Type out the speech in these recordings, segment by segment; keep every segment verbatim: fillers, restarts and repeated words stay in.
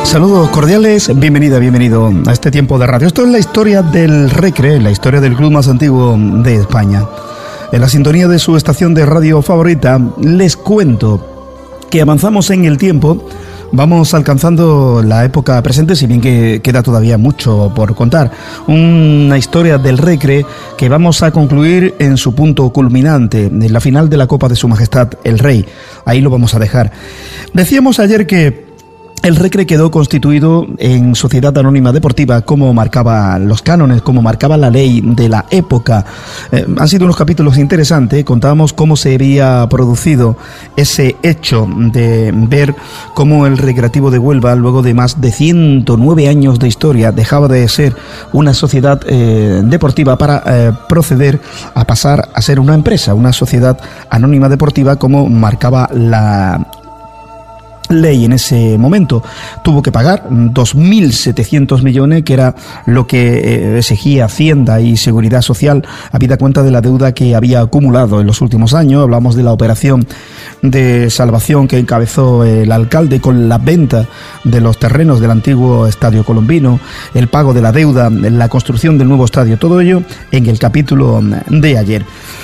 Saludos cordiales, bienvenida, bienvenido a este tiempo de radio. Esto es la historia del Recre, la historia del club más antiguo de España. En la sintonía de su estación de radio favorita, les cuento que avanzamos en el tiempo, vamos alcanzando la época presente, si bien que queda todavía mucho por contar. Una historia del Recre que vamos a concluir en su punto culminante, en la final de la Copa de Su Majestad el Rey. Ahí lo vamos a dejar. Decíamos ayer que el Recre quedó constituido en sociedad anónima deportiva como marcaba los cánones, como marcaba la ley de la época. Eh, han sido unos capítulos interesantes, contábamos cómo se había producido ese hecho de ver cómo el Recreativo de Huelva, luego de más de ciento nueve años de historia, dejaba de ser una sociedad eh, deportiva para eh, proceder a pasar a ser una empresa, una sociedad anónima deportiva como marcaba la ley en ese momento. Tuvo que pagar dos mil setecientos millones, que era lo que eh, exigía Hacienda y Seguridad Social, habida cuenta de la deuda que había acumulado en los últimos años. Hablamos de la operación de salvación que encabezó el alcalde con la venta de los terrenos del antiguo Estadio Colombino, el pago de la deuda, la construcción del nuevo estadio, todo ello en el capítulo de ayer.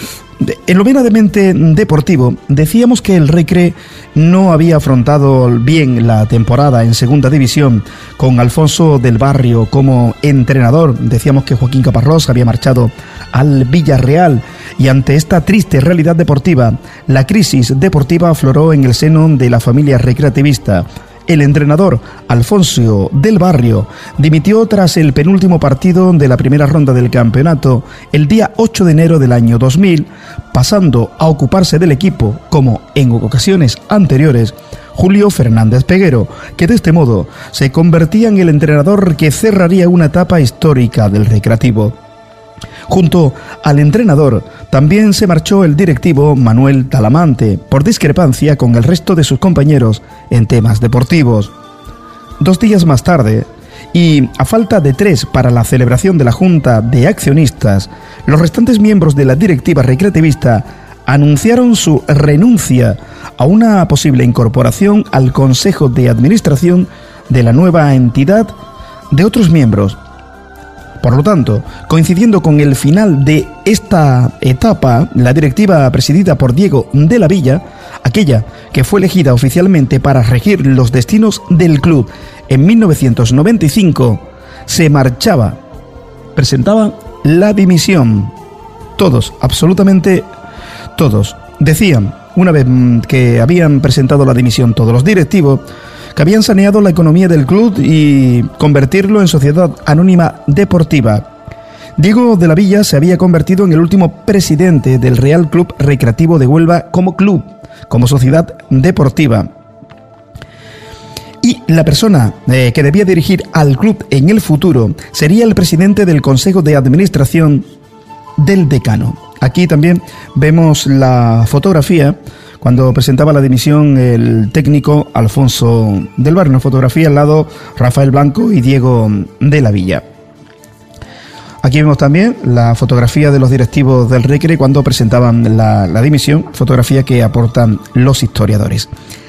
En lo meramente deportivo, decíamos que el Recre no había afrontado bien la temporada en segunda división con Alfonso del Barrio como entrenador. Decíamos que Joaquín Caparrós había marchado al Villarreal y ante esta triste realidad deportiva, la crisis deportiva afloró en el seno de la familia recreativista. El entrenador Alfonso del Barrio dimitió tras el penúltimo partido de la primera ronda del campeonato el día ocho de enero del año dos mil, pasando a ocuparse del equipo, como en ocasiones anteriores, Julio Fernández Peguero, que de este modo se convertía en el entrenador que cerraría una etapa histórica del Recreativo. Junto al entrenador también se marchó el directivo Manuel Talamante, por discrepancia con el resto de sus compañeros en temas deportivos. Dos días más tarde, y a falta de tres para la celebración de la Junta de Accionistas, los restantes miembros de la directiva recreativista anunciaron su renuncia a una posible incorporación al Consejo de Administración de la nueva entidad de otros miembros. Por lo tanto, coincidiendo con el final de esta etapa, la directiva presidida por Diego de la Villa, aquella que fue elegida oficialmente para regir los destinos del club en mil novecientos noventa y cinco, se marchaba. Presentaba la dimisión. Todos, absolutamente todos, decían, una vez que habían presentado la dimisión todos los directivos, que habían saneado la economía del club y convertirlo en sociedad anónima deportiva. Diego de la Villa se había convertido en el último presidente del Real Club Recreativo de Huelva como club, como sociedad deportiva. Y la persona eh, que debía dirigir al club en el futuro sería el presidente del Consejo de Administración del decano. Aquí también vemos la fotografía cuando presentaba la dimisión el técnico Alfonso del Barrio, una fotografía al lado Rafael Blanco y Diego de la Villa. Aquí vemos también la fotografía de los directivos del Recre cuando presentaban la, la dimisión, fotografía que aportan los historiadores.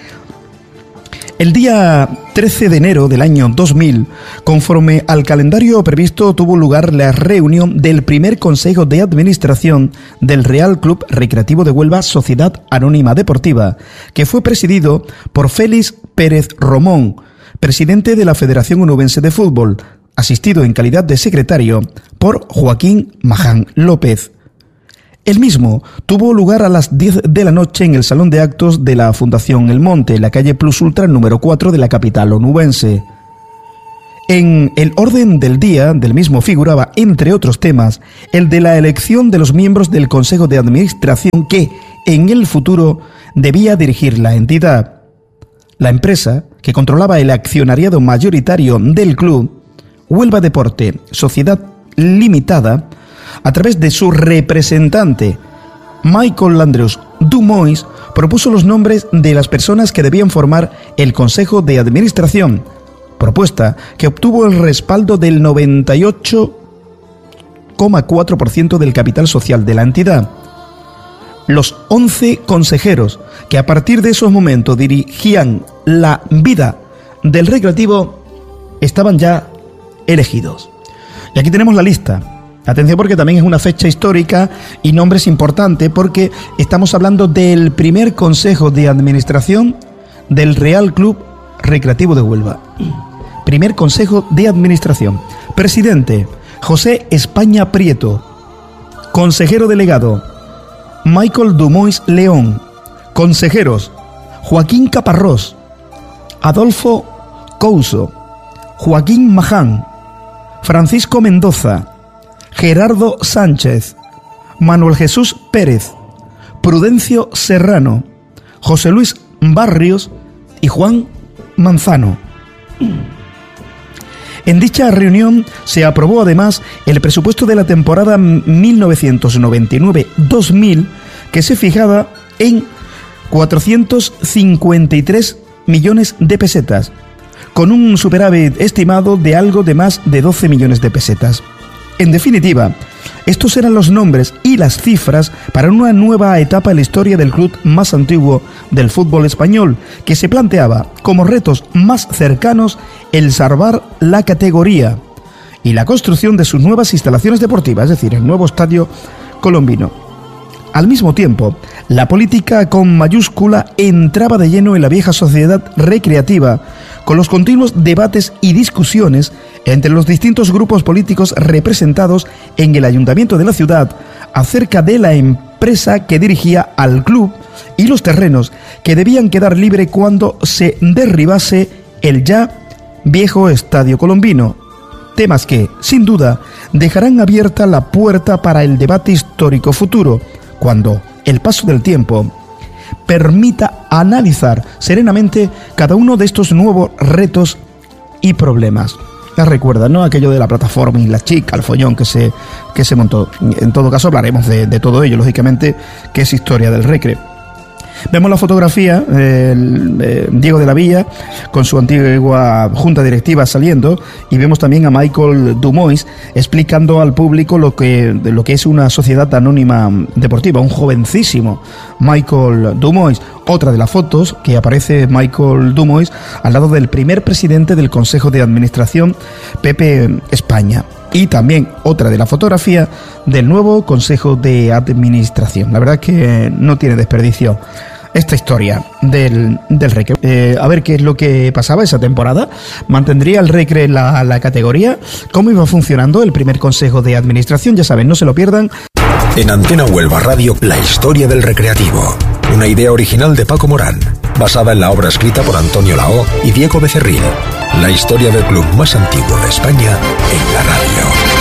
El día trece de enero del año dos mil, conforme al calendario previsto, tuvo lugar la reunión del primer Consejo de Administración del Real Club Recreativo de Huelva Sociedad Anónima Deportiva, que fue presidido por Félix Pérez Romón, presidente de la Federación Onubense de Fútbol, asistido en calidad de secretario por Joaquín Maján López. El mismo tuvo lugar a las diez de la noche en el Salón de Actos de la Fundación El Monte, en la calle Plus Ultra número cuatro de la capital onubense. En el orden del día del mismo figuraba, entre otros temas, el de la elección de los miembros del Consejo de Administración que, en el futuro, debía dirigir la entidad. La empresa, que controlaba el accionariado mayoritario del club, Huelva Deporte, Sociedad Limitada, a través de su representante, Michael Landreus Dumois, propuso los nombres de las personas que debían formar el Consejo de Administración, propuesta que obtuvo el respaldo del noventa y ocho coma cuatro por ciento del capital social de la entidad. Los once consejeros que a partir de esos momentos dirigían la vida del Recreativo estaban ya elegidos. Y aquí tenemos la lista. Atención, porque también es una fecha histórica y nombres importante, porque estamos hablando del primer consejo de administración del Real Club Recreativo de Huelva. Primer consejo de administración. Presidente: José España Prieto. Consejero delegado: Michael Dumois León. Consejeros: Joaquín Caparrós, Adolfo Couso, Joaquín Maján, Francisco Mendoza, Gerardo Sánchez, Manuel Jesús Pérez, Prudencio Serrano, José Luis Barrios y Juan Manzano. En dicha reunión se aprobó además el presupuesto de la temporada mil novecientos noventa y nueve dos mil, que se fijaba en cuatrocientos cincuenta y tres millones de pesetas, con un superávit estimado de algo de más de doce millones de pesetas. En definitiva, estos eran los nombres y las cifras para una nueva etapa en la historia del club más antiguo del fútbol español, que se planteaba como retos más cercanos el salvar la categoría y la construcción de sus nuevas instalaciones deportivas, es decir, el nuevo estadio colombino. Al mismo tiempo, la política con mayúscula entraba de lleno en la vieja sociedad recreativa, con los continuos debates y discusiones entre los distintos grupos políticos representados en el ayuntamiento de la ciudad acerca de la empresa que dirigía al club y los terrenos que debían quedar libre cuando se derribase el ya viejo estadio colombino. Temas que, sin duda, dejarán abierta la puerta para el debate histórico futuro, cuando el paso del tiempo permita analizar serenamente cada uno de estos nuevos retos y problemas. Ya recuerda, ¿no? Aquello de la plataforma y la chica, el follón que se, que se montó. En todo caso hablaremos de, de todo ello, lógicamente, que es historia del Recre. Vemos la fotografía, eh, eh, Diego de la Villa con su antigua junta directiva saliendo, y vemos también a Michael Dumois explicando al público lo que, lo que es una sociedad anónima deportiva, un jovencísimo Michael Dumois. Otra de las fotos que aparece Michael Dumois al lado del primer presidente del Consejo de Administración, Pepe España. Y también otra de la fotografía del nuevo Consejo de Administración. La verdad es que no tiene desperdicio esta historia del, del Recre. Eh, a ver qué es lo que pasaba esa temporada. ¿Mantendría el Recre la, la categoría? ¿Cómo iba funcionando el primer Consejo de Administración? Ya saben, no se lo pierdan. En Antena Huelva Radio, la historia del recreativo. Una idea original de Paco Morán, basada en la obra escrita por Antonio Lao y Diego Becerril. La historia del club más antiguo de España en la radio.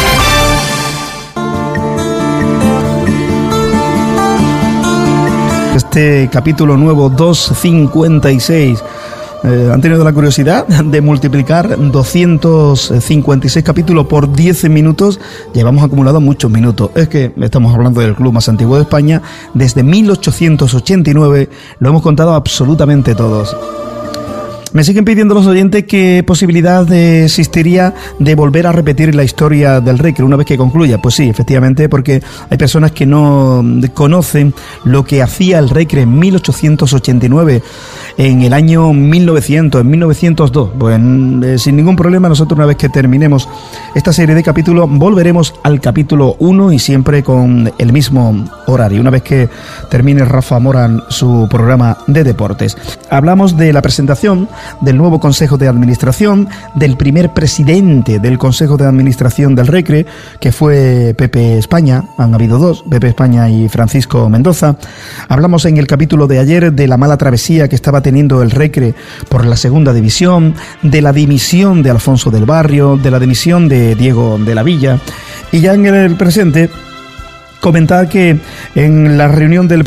Este capítulo nuevo doscientos cincuenta y seis. Eh, han tenido la curiosidad de multiplicar doscientos cincuenta y seis capítulos por diez minutos. Llevamos acumulado muchos minutos. Es que estamos hablando del club más antiguo de España. Desde mil ochocientos ochenta y nueve lo hemos contado absolutamente todos. Me siguen pidiendo los oyentes qué posibilidad de existiría de volver a repetir la historia del Recre una vez que concluya. Pues sí, efectivamente, porque hay personas que no conocen lo que hacía el Recre en mil ochocientos ochenta y nueve, en el año mil novecientos, en mil novecientos dos. Pues eh, sin ningún problema, nosotros una vez que terminemos esta serie de capítulos volveremos al capítulo uno y siempre con el mismo horario, una vez que termine Rafa Morán su programa de deportes. Hablamos de la presentación del nuevo Consejo de Administración, del primer presidente del Consejo de Administración del Recre, que fue Pepe España. Han habido dos, Pepe España y Francisco Mendoza. Hablamos en el capítulo de ayer de la mala travesía que estaba teniendo el Recre por la segunda división, de la dimisión de Alfonso del Barrio, de la dimisión de Diego de la Villa, y ya en el presente comentar que en la reunión del